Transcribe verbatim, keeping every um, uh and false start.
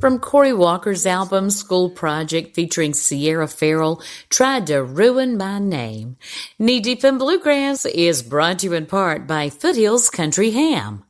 From Corey Walker's album School Project featuring Sierra Farrell, Tried to Ruin My Name. Knee Deep in Bluegrass is brought to you in part by Foothills Country Ham.